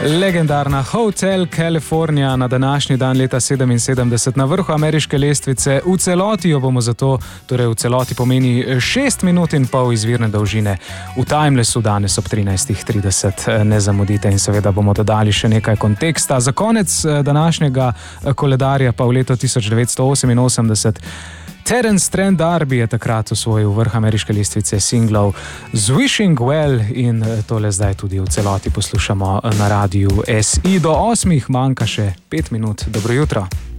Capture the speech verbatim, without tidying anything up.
Legendarna Hotel California na današnji dan leta sedeminsedemdeset na vrhu ameriške lestvice. V celoti jo bomo zato, torej v celoti pomeni šest minut in pol izvirne dolžine. V Timelessu danes ob trinajstih trideset ne zamudite in seveda bomo dodali še nekaj konteksta. Za konec današnjega koledarja pa v leto tisoč devetsto oseminosemdeset Terence Trent D'Arby je takrat osvojil vrh ameriške lestvice singlov z Wishing Well in tole zdaj tudi v celoti poslušamo na radiu S I. Do osmih manjka še pet minut. Dobro jutro.